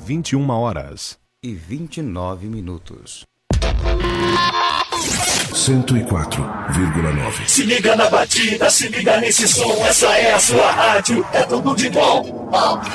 21h29. 104,9. Se liga na batida, se liga nesse som, essa é a sua rádio, é tudo de bom.